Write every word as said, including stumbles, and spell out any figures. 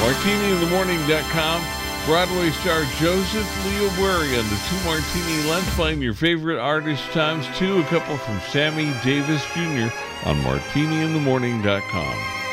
martini in the morning dot com. Broadway star Joseph Leobury on the Two Martini Lunch. Find your favorite artist times two. A couple from Sammy Davis Junior on martini in the morning dot com.